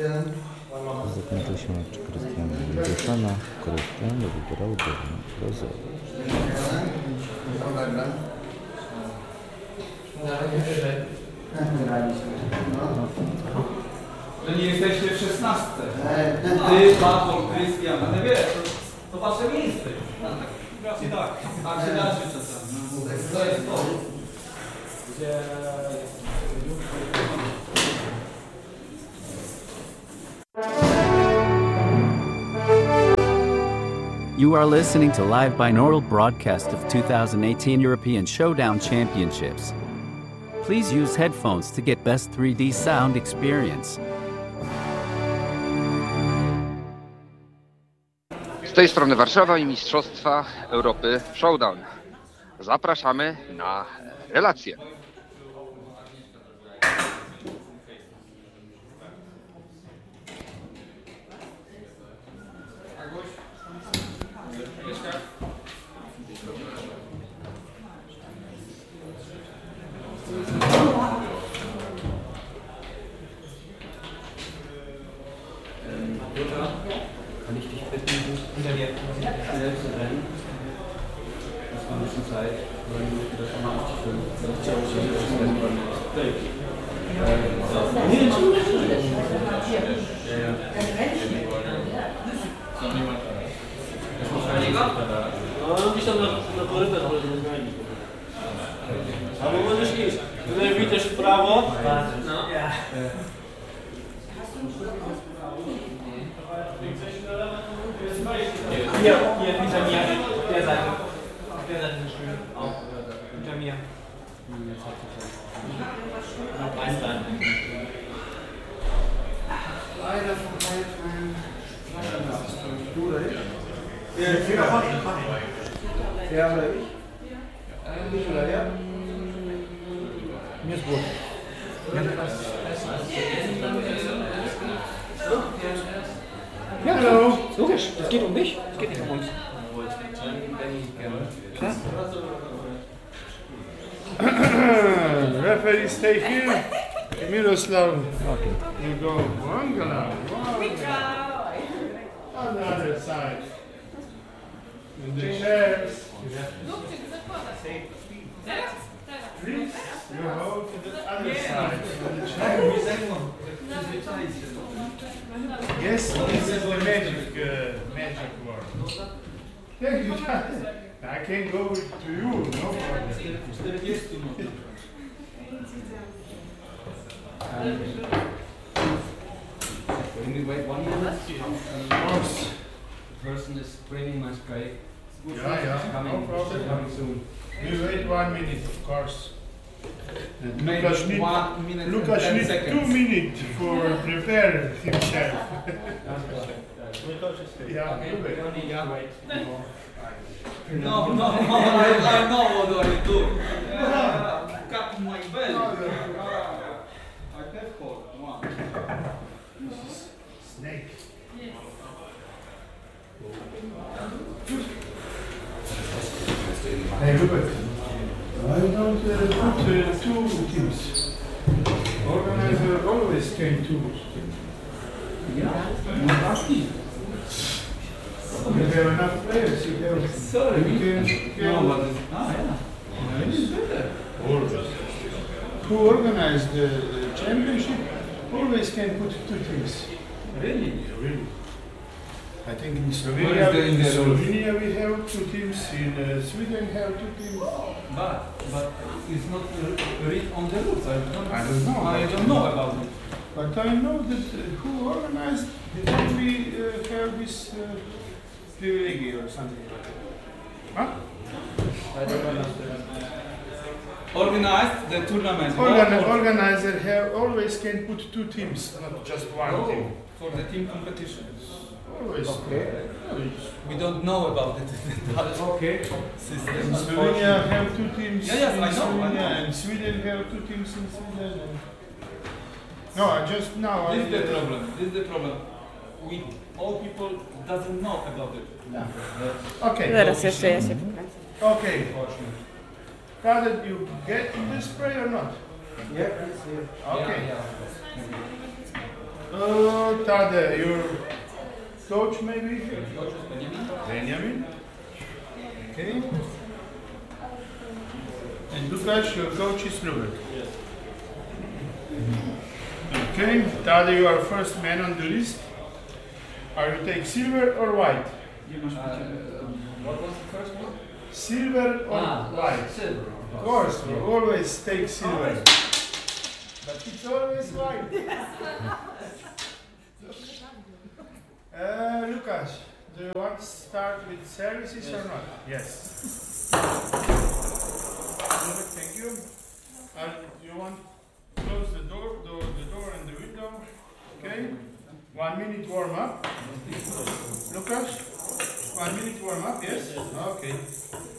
Zakończył się mecz Krystiana Widzieszana. Krystian wygrał 9-0. No nie jesteście w 16. Ty, Paweł, Krystian, ale wiesz, to wasze miejsce. I tak. Tak się darzy czasami. To jest to. Gdzie... You are listening to live binaural broadcast of 2018 European Showdown Championships. Please use headphones to get best 3D sound experience. Z tej strony Warszawa i Mistrzostwa Europy Showdown. Zapraszamy na relacje. Kann ich dich bitten, hinter dir schnell zu rennen? Das war ein bisschen Zeit, 9 Minuten, das war mal No, gdzieś tam na korytarz, ale to nie znajdziesz. Albo możesz iść. Tutaj widzisz w prawo. No. Hier, hinter mir. Der Seite. Auf der Seite sind Stühle. Auch. Hinter mir. Noch ein Seite. Leider verteilt mein Ja, oder ich? Ich oder er? Mir ist gut. Ja, hallo. Logisch, es geht um mich, es geht nicht um uns. Referee, stay here. Miroslav, you go. Wangala. On the other side. And the chairs. Please, you hold to the other side. The chairs. Yes, this is the magic word. Thank you, John. I can go to you, no problem. Can we wait 1 minute? Of course. The person is bringing my spray. Yeah, no problem. Coming soon. We wait 1 minute, of course. And Maybe Lucas 1 minute and Lucas 10 needs seconds. 2 minutes for prepare himself. Yeah, We don't need to wait. No, I know what I do. Cut my belly. I have hold. One. Snake. Hey, Rupert, why don't put 2 teams? Organizer always came 2. You have enough players, you have... Sorry, you can but it's... It's better. Always. Who organized the championship always can put 2 teams. Really? Really. I think in What Slovenia, is the Slovenia we have 2 teams, in Sweden have 2 teams. But it's not read on the rules. I don't know. I I don't know about it. But I know that who organized, did we have this privilege or something like that? Huh? I don't understand. Organized the tournament. Organizer have always can put 2 teams, not just 1 team. For the team competition. Always. Okay. We don't know about it. Okay. System. In Slovenia have 2 teams. Yes, in I know. Slovenia, and Sweden have 2 teams in Sweden. And no, I just now. This is the problem. This is the problem. We all people doesn't know about it. Okay. Zaraz jeszcze ja się pokręcę. Okay. How did you get this spray or not? Yeah. Okay. Tade, your coach maybe? Benjamin. Okay. And Lukasz, your coach is Robert. Yes. Okay, Tade, you are first man on the list. Are you take silver or white? What was the first one? Silver or white? Silver. Of course, we always take silver. But it's always white. Lukasz, do you want to start with services or not? Yes. Robert, thank you. You want to close the door and the window? Okay. 1 minute warm up. Lukasz, 1 minute warm up, yes? Okay.